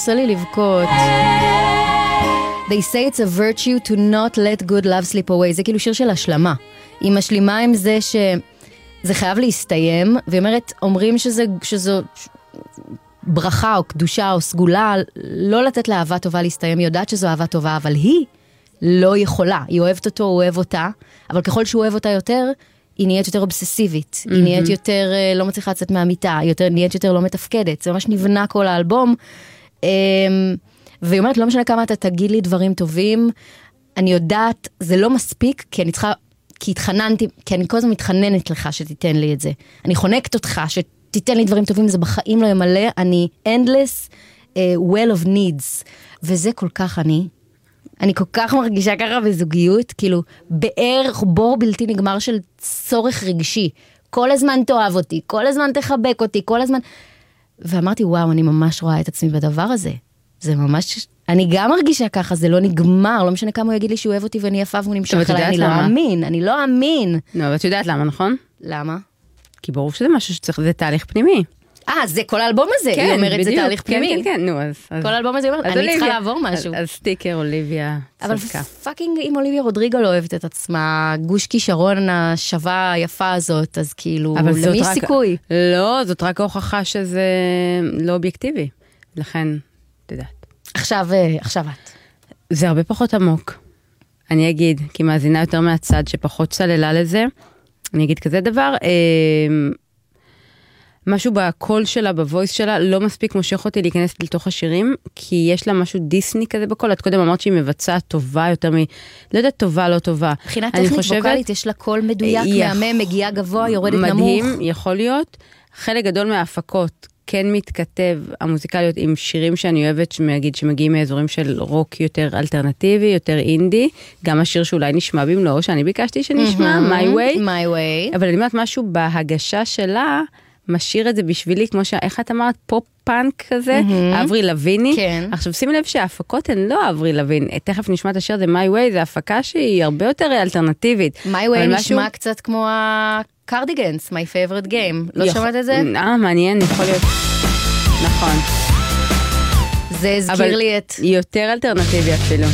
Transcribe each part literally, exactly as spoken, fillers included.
עושה לי לבכות. They say it's a virtue to not let good love slip away. זה כאילו שיר של השלמה. היא משלימה עם זה שזה חייב להסתיים, והיא אומרת, אומרים שזה, שזו ברכה או קדושה או סגולה, לא לתת לאהבה טובה להסתיים, היא יודעת שזו אהבה טובה, אבל היא לא יכולה. היא אוהבת אותו, הוא אוהב אותה, אבל ככל שהוא אוהב אותה יותר, היא נהיית יותר אובססיבית, היא נהיית יותר לא מצליחה לצאת מהמיטה, היא נהיית יותר לא מתפקדת, זה ממש נבנה כל האלבום, והיא אומרת, לא משנה כמה אתה תגיד לי דברים טובים, אני יודעת, זה לא מספיק, כי אני צריכה, כי התחננתי, כי אני כל הזמן מתחננת לך שתיתן לי את זה, אני חונקת אותך שתיתן לי דברים טובים, זה בחיים לא ימלא, אני endless uh, well of needs, וזה כל כך אני, אני כל כך מרגישה ככה בזוגיות, כאילו, בערך בור בלתי נגמר של צורך רגשי. כל הזמן תאהב אותי, כל הזמן תחבק אותי, כל הזמן... ואמרתי, וואו, אני ממש רואה את עצמי בדבר הזה. זה ממש... אני גם מרגישה ככה, זה לא נגמר, לא משנה כמה הוא יגיד לי שהוא אוהב אותי ואני יפה והוא נמשך עליי, אני לא אמין, אני לא אמין. לא, אבל את יודעת למה, נכון? למה? כי ברור שזה משהו שצריך, זה תהליך פנימי. אה, זה כל האלבום הזה, כן, היא אומרת, בדיוק, זה תהליך פנימי. כן, כן, כן, נו, אז... כל האלבום הזה, היא אומרת, אני צריכה לעבור משהו. אז, אז סטיקר, אוליביה, אבל צדקה. פאקינג אם אוליביה רודריגו לא אוהבת את עצמה, גוש כישרון השווה היפה הזאת, אז כאילו, למי יש סיכוי? לא, זאת רק ההוכחה שזה לא אובייקטיבי. לכן, תדעת. עכשיו, עכשיו את. זה הרבה פחות עמוק. אני אגיד, כי מאזינה יותר מהצד שפחות צללה לזה, אני אגיד כזה דבר, אה, משהו בקול שלה, בוויס שלה, לא מספיק מושך אותי להיכנס לתוך השירים, כי יש לה משהו דיסני כזה בקול. את קודם אמרת שהיא מבצעה טובה יותר מ... לא יודעת טובה, לא טובה. מבחינה טכנית חושבת, ווקלית, יש לה קול מדויק, מהמם, מגיעה גבוה, יורדת נמוך. מדהים, יכול להיות. חלק גדול מההפקות כן מתכתב, המוזיקליות, עם שירים שאני אוהבת, שמגיד, שמגיעים מאזורים של רוק יותר אלטרנטיבי, יותר אינדי. גם השיר שאולי נשמע במלואו, שאני ביקשתי שנשמע, My Way. My Way. אבל אני אומרת משהו בהגשה שלה, משאיר את זה בשבילי, כמו ש... איך את אמרת? פופ פאנק כזה, אברי לויני. כן. עכשיו שימי לב שההפקות הן לא אברי לוין, תכף נשמע את השיר, זה My Way, זה הפקה שהיא הרבה יותר אלטרנטיבית. My Way נשמע קצת כמו הקרדיגנס, My Favorite Game. לא שמעת את זה? אה, מעניין, יכול להיות. נכון. זה הזכיר לי את... אבל יותר אלטרנטיבי אפילו.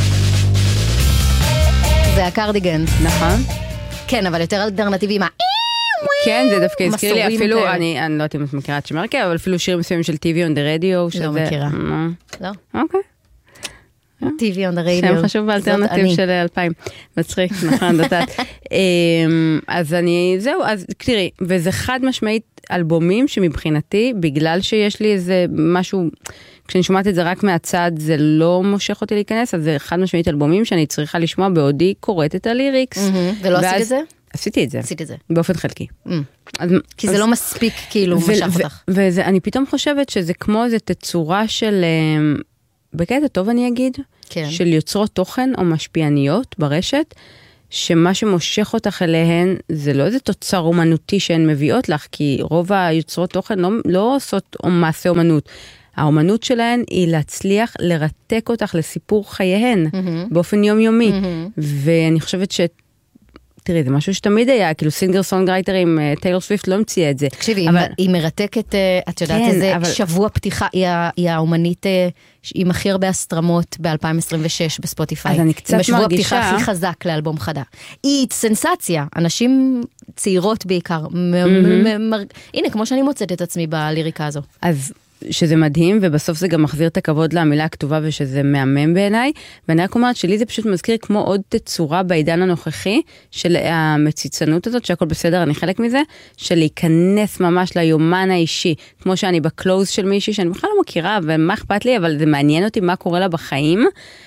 זה הקרדיגנס. נכון. כן, אבל יותר אלטרנטיבי מה... כן, זה דווקא הזכיר לי אפילו, אני, אני לא יודעת אם את מכירה את שמרקה, אבל אפילו שירים מסוימים של טי וי on the radio, שזה... לא מכירה. לא. אוקיי. טי וי on the radio. שם חשוב באלטרנטיב של אלפיים. מצחיק, נכון, דתת. אז אני, זהו, אז תראי, וזה חד משמעית אלבומים שמבחינתי, בגלל שיש לי איזה משהו, כשאני שומעת את זה רק מהצד, זה לא מושך אותי להיכנס, אז זה חד משמעית אלבומים שאני צריכה לשמוע בעודי קוראת את הליריקס. ולא עשית את זה? עשיתי את זה. עשית את זה. באופן חלקי. כי זה לא מספיק כאילו משך אותך. ואני פתאום חושבת שזה כמו איזו תצורה של, בקטע טוב אני אגיד, של יוצרות תוכן או משפיעניות ברשת, שמה שמושך אותך אליהן זה לא איזה תוצר אומנותי שהן מביאות לך, כי רוב היוצרות תוכן לא, לא עושות מעשה אומנות. האומנות שלהן היא להצליח לרתק אותך לסיפור חייהן, mm-hmm. באופן יומיומי. Mm-hmm. ואני חושבת ש... תראי, זה משהו שתמיד היה, כאילו סינגר סונגרייטרים, טיילור סוויפט לא המציאה את זה. תקשיבי, אבל... היא מרתקת, את יודעת כן, איזה אבל... שבוע פתיחה, היא, היא האומנית עם הכי הרבה אסטרמות ב-אלפיים עשרים ושש בספוטיפיי. אז אני קצת מרגישה... בשבוע הפתיחה הכי חזק לאלבום חדש. היא סנסציה, אנשים צעירות בעיקר. Mm-hmm. מ- מ- הנה, כמו שאני מוצאת את עצמי בליריקה הזו. אז... שזה מדהים, ובסוף זה גם מחזיר את הכבוד למילה הכתובה, ושזה מהמם בעיניי, ואני רק אומרת שלי זה פשוט מזכיר כמו עוד תצורה בעידן הנוכחי, של המציצנות הזאת, שהכל בסדר, אני חלק מזה, של להיכנס ממש ליומן האישי, כמו שאני בקלוז של מישהי, שאני בכלל לא מכירה, ומה אכפת לי, אבל זה מעניין אותי מה קורה לה בחיים,